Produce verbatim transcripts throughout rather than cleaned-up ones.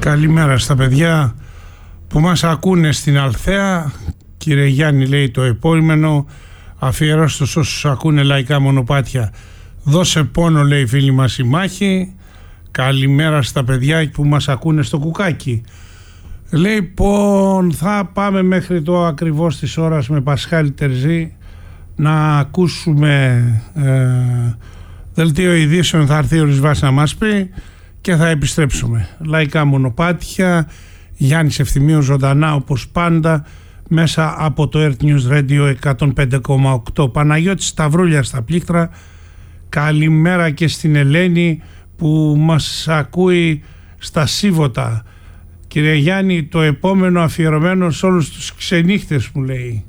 Καλημέρα στα παιδιά που μας ακούνε στην Αλθέα. Κύριε Γιάννη, λέει το επόμενο, αφιερώστε όσους ακούνε λαϊκά μονοπάτια. Δώσε πόνο, λέει φίλη μας η μάχη. Καλημέρα στα παιδιά που μας ακούνε στο Κουκάκι. Λοιπόν, θα πάμε μέχρι το ακριβώς της ώρας με Πασχάλη Τερζή να ακούσουμε ε, δελτίο ειδήσεων. Θα έρθει ο Ρισβάς να μας πει και θα επιστρέψουμε. Λαϊκά μονοπάτια, Γιάννης Ευθυμίου ζωντανά όπως πάντα μέσα από το Earth News Radio εκατόν πέντε κόμμα οκτώ. Παναγιώτης Σταυρούλια στα πλήκτρα. Καλημέρα και στην Ελένη που μας ακούει στα Σίβωτα. Κύριε Γιάννη, το επόμενο αφιερωμένο σε όλους τους ξενύχτες, μου λέει.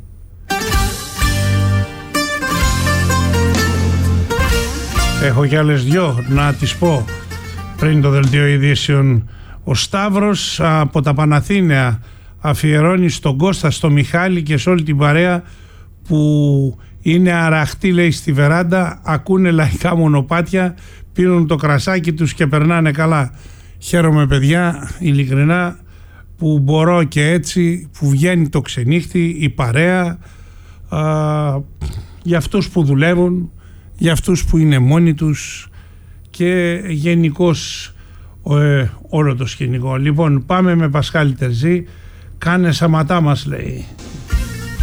Έχω κι άλλες δυο να τις πω πριν το δελτίο ειδήσεων. Ο Σταύρος από τα Παναθήναια αφιερώνει στον Κώστα, στο Μιχάλη και σε όλη την παρέα που είναι αραχτοί, λέει, στη βεράντα, ακούνε λαϊκά μονοπάτια, πίνουν το κρασάκι τους και περνάνε καλά. Χαίρομαι, παιδιά, ειλικρινά, που μπορώ και έτσι, που βγαίνει το ξενύχτη, η παρέα, α, για αυτούς που δουλεύουν, για αυτούς που είναι μόνοι τους και γενικώς ε, όλο το σκηνικό. Λοιπόν, πάμε με Πασχάλη Τερζή. Κάνε σαματά μας, λέει.